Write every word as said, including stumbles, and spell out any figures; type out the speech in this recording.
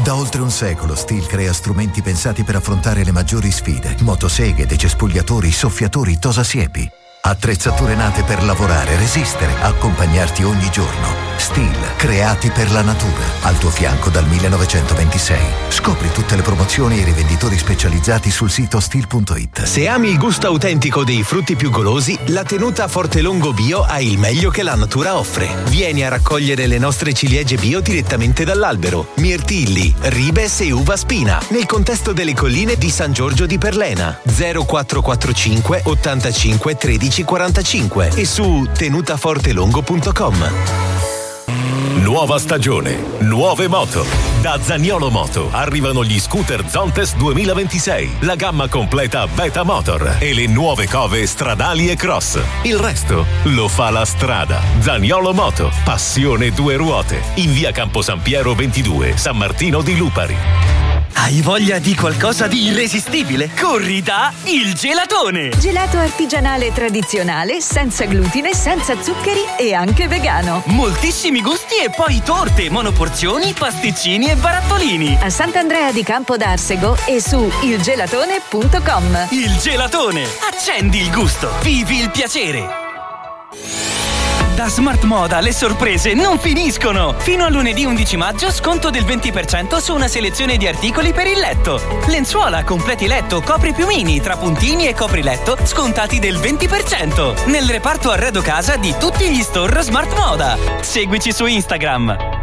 Da oltre un secolo Stihl crea strumenti pensati per affrontare le maggiori sfide. Motoseghe, decespugliatori, soffiatori, tosasiepi. Attrezzature nate per lavorare, resistere, accompagnarti ogni giorno. Stihl, creati per la natura. Al tuo fianco dal millenovecentoventisei. Scopri tutte le promozioni e i rivenditori specializzati sul sito stihl punto it. Se ami il gusto autentico dei frutti più golosi, la tenuta Fortelongo Bio ha il meglio che la natura offre. Vieni a raccogliere le nostre ciliegie bio direttamente dall'albero. Mirtilli, ribes e uva spina, nel contesto delle colline di San Giorgio di Perlena. zero quattro quattro cinque ottantacinque tredici quarantacinque e su tenutafortelongo punto com. Nuova stagione, nuove moto. Da Zaniolo Moto arrivano gli scooter Zontes duemilaventisei, la gamma completa Beta Motor e le nuove cove stradali e cross. Il resto lo fa la strada. Zaniolo Moto, passione due ruote. In via Campo San Piero ventidue, San Martino di Lupari. Hai voglia di qualcosa di irresistibile? Corri da Il Gelatone! Gelato artigianale tradizionale, senza glutine, senza zuccheri e anche vegano. Moltissimi gusti e poi torte, monoporzioni, pasticcini e barattolini. A Sant'Andrea di Campo d'Arsego e su il gelatone punto com. Il Gelatone! Accendi il gusto, vivi il piacere! Da Smart Moda le sorprese non finiscono! Fino a lunedì undici maggio sconto del venti per cento su una selezione di articoli per il letto. Lenzuola, completi letto, copripiumini, trapuntini e copriletto scontati del venti per cento. Nel reparto arredo casa di tutti gli store Smart Moda. Seguici su Instagram.